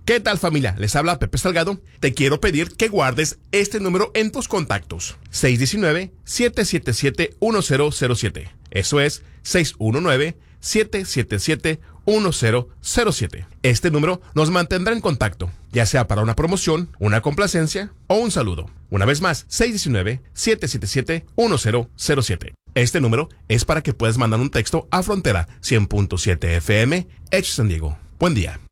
¿Qué tal, familia? Les habla Pepe Salgado. Te quiero pedir que guardes este número en tus contactos. 619-777-1007. Eso es 619-777-1007. Este número nos mantendrá en contacto, ya sea para una promoción, una complacencia o un saludo. Una vez más, 619-777-1007. Este número es para que puedas mandar un texto a Frontera 100.7 FM, Hecho San Diego. Buen día.